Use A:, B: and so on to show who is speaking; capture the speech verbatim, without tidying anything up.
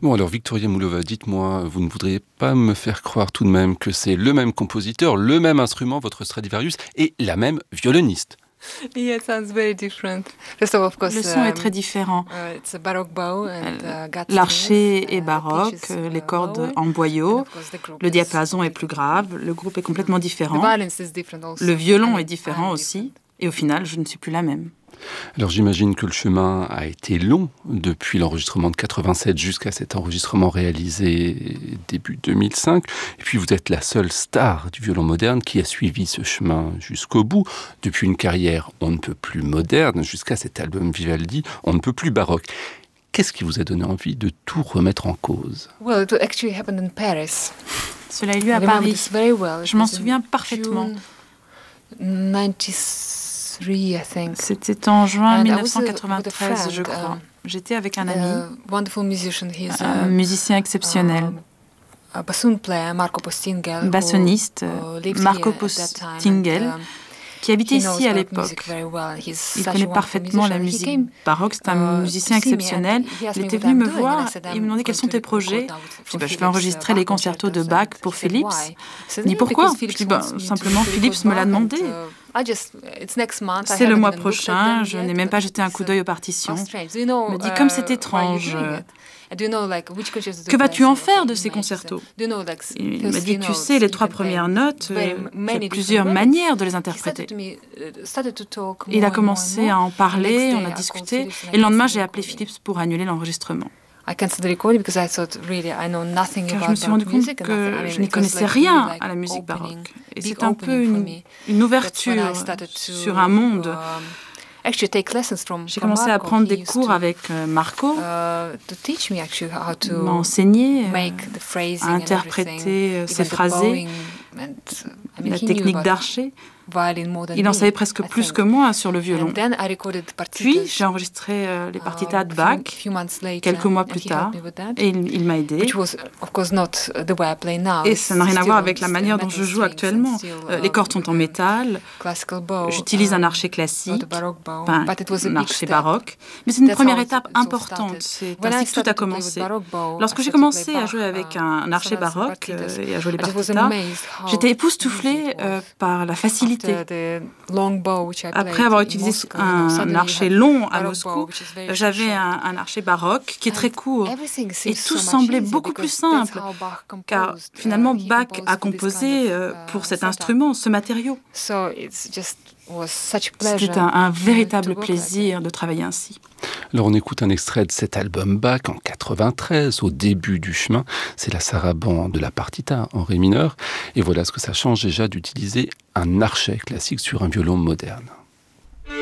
A: Bon alors Victoria Moulova, dites-moi, vous ne voudriez pas me faire croire tout de même que c'est le même compositeur, le même instrument, votre Stradivarius, et la même violoniste?
B: Yeah, it sounds very different. First of all, of course,
C: Le son est
B: um,
C: très différent.
B: uh, it's a baroque bow and uh, gut
C: L'archet
B: strings,
C: est
B: uh, the
C: baroque,
B: pitch is,
C: euh, les
B: uh,
C: cordes
B: lower,
C: en
B: and
C: boyau,
B: of course the group
C: le
B: is
C: diapason est plus
B: different.
C: grave, le groupe est complètement
B: The
C: différent,
B: violence is different also.
C: le violon
B: I-
C: est différent
B: I'm
C: aussi,
B: different.
C: et au final, je ne suis plus la même.
A: Alors j'imagine que le chemin a été long depuis l'enregistrement de quatre-vingt-sept jusqu'à cet enregistrement réalisé début deux mille cinq. Et puis vous êtes la seule star du violon moderne qui a suivi ce chemin jusqu'au bout, depuis une carrière on ne peut plus moderne jusqu'à cet album Vivaldi on ne peut plus baroque. Qu'est-ce qui vous a donné envie de tout remettre en cause?
B: Well, it actually happened in Paris.
C: Cela a eu lieu
B: I
C: à
B: remember
C: Paris.
B: this very well. It
C: Je m'en
B: was in
C: souviens parfaitement.
B: June ninety-three, I think.
C: C'était en juin
B: And I
C: mille
B: was,
C: neuf cent
B: uh,
C: quatre-vingt-treize,
B: with a
C: je
B: friend,
C: crois.
B: um,
C: J'étais avec un ami,
B: A wonderful musician. He's
C: un
B: a,
C: musicien exceptionnel,
B: um, a bassoon player, Marco Postingel, who,
C: bassoniste,
B: uh, lived
C: Marco
B: here at that time,
C: Postingel,
B: and, um,
C: qui habitait
B: he knows
C: ici à
B: about music
C: l'époque.
B: very well. He's
C: Il
B: such a
C: connaît
B: wonderful
C: parfaitement la
B: musician. He
C: musique
B: came,
C: baroque, c'est un
B: uh,
C: musicien
B: to see me
C: exceptionnel.
B: and he asked
C: Il
B: me
C: était
B: what
C: venu
B: I'm
C: me
B: doing, and I
C: voir
B: said,
C: et
B: I'm
C: il me demandait quels
B: going
C: sont
B: to
C: tes
B: record
C: projets.
B: out
C: Je dis,
B: for
C: bah, je vais
B: Philips,
C: enregistrer
B: uh,
C: les
B: Bach
C: concertos de
B: concertos.
C: Bach
B: And
C: pour
B: she said,
C: Philips.
B: why? I said,
C: Ni
B: "Yeah,
C: pourquoi?
B: because
C: Je
B: Philips
C: dis, bah,
B: wants me to
C: simplement,
B: record
C: Philips me l'a
B: Bach
C: demandé.
B: and, uh, I just- it's next month. I
C: C'est le
B: haven't
C: mois
B: even looked at
C: prochain,
B: them
C: je
B: yet,
C: n'ai même
B: but
C: pas jeté un
B: it's,
C: coup
B: uh,
C: d'œil aux
B: how
C: partitions.
B: strange. Do you know,
C: Il me dit, comme c'est
B: uh, why you're
C: étrange,
B: doing
C: euh,
B: it? And do you know, like, which concertos
C: que
B: to
C: vas-tu
B: play?
C: en
B: So,
C: faire
B: okay,
C: de ces
B: you may. She said,
C: concertos?
B: do you know, like,
C: Il
B: first,
C: m'a dit,
B: you
C: tu
B: know,
C: sais, les
B: you
C: trois
B: can
C: premières
B: play
C: notes,
B: very
C: euh,
B: many
C: il y a
B: different
C: plusieurs
B: ways.
C: manières de les
B: He
C: interpréter.
B: started to me, uh, started to talk
C: Il
B: more
C: a
B: and more
C: commencé
B: and more.
C: à en
B: The
C: parler,
B: next day,
C: on
B: I
C: a
B: called
C: discuté,
B: Philips and I
C: et le lendemain,
B: canceled
C: j'ai
B: the
C: appelé
B: recording.
C: Philips pour annuler l'enregistrement.
B: I canceled the recording because I thought, really, I know nothing
C: Car je
B: about
C: me suis rendu
B: baroque
C: compte
B: music and nothing. I
C: que
B: mean,
C: je n'y
B: it was
C: connaissais
B: like
C: rien
B: really, like,
C: à la musique
B: opening,
C: baroque. Et
B: big
C: c'est un peu
B: opening for
C: une,
B: me.
C: une
B: That's when
C: ouverture
B: I started to,
C: sur un monde.
B: um, actually take lessons from,
C: J'ai
B: from
C: commencé à
B: Marco.
C: prendre
B: He
C: des
B: used
C: cours
B: to,
C: avec euh, Marco,
B: uh, to teach me actually how
C: m'a
B: to
C: enseigné euh,
B: make the phrasing
C: à
B: and everything,
C: interpréter euh, ses
B: even the
C: phrasés,
B: bowing, and, uh, I mean,
C: la
B: he knew
C: technique
B: about
C: d'archer.
B: violin more than
C: Il en
B: me,
C: savait presque
B: I
C: plus
B: think.
C: que moi sur le violon.
B: And then I recorded
C: Puis
B: partitas,
C: j'ai enregistré euh, les
B: uh,
C: partitas de
B: few-
C: Bach
B: few months later,
C: quelques mois
B: and
C: plus
B: he
C: tard,
B: helped me with that,
C: et il, il m'a aidé.
B: which was, of course, not uh, the way I play now.
C: Et
B: It's
C: ça n'a rien à
B: still
C: voir avec la
B: still
C: manière dont
B: metal
C: je joue
B: strings and
C: actuellement.
B: still,
C: Euh, les
B: uh,
C: cordes sont en
B: the
C: métal,
B: classical bow,
C: j'utilise un
B: um,
C: archet
B: not a
C: classique,
B: baroque bow,
C: pas
B: but it was a
C: un
B: big
C: archer
B: step.
C: baroque, mais c'est une
B: That's
C: première
B: how it-
C: étape
B: it all
C: importante.
B: started.
C: C'est
B: When I
C: ainsi que tout
B: started
C: a
B: to play with
C: commencé.
B: baroque bow,
C: Lorsque
B: I
C: j'ai
B: started to
C: commencé
B: play
C: à
B: Bach,
C: jouer avec
B: uh,
C: un, un archer
B: sonatas and
C: baroque
B: partitas,
C: euh, et à jouer les
B: I just was
C: partitas,
B: amazed how
C: j'étais
B: easy
C: époustouflée
B: it was.
C: euh, par la facilité.
B: After the long bow which I
C: Après
B: played
C: avoir
B: in
C: utilisé
B: Moscow, you know,
C: un
B: suddenly you
C: archer
B: have
C: long à
B: baroque
C: Moscou,
B: bow, which is very
C: j'avais
B: short.
C: un, un archer baroque qui est très court.
B: Everything
C: Et
B: seems
C: tout
B: so much
C: semblait
B: easier
C: beaucoup plus
B: because that's
C: simple,
B: how Bach
C: car
B: composed. Uh,
C: finalement
B: he
C: Bach
B: composed
C: a
B: for this kind
C: composé
B: of,
C: euh,
B: uh,
C: pour cet
B: setup.
C: instrument, ce matériau.
B: So it's just was such a pleasure
C: C'était un, un
B: uh,
C: véritable
B: to work like
C: plaisir de travailler ainsi.
A: Alors on écoute un extrait de cet album Bach en quatre-vingt-treize, au début du chemin. C'est la sarabande de la partita en ré mineur. Et voilà ce que ça change déjà d'utiliser un archet classique sur un violon moderne.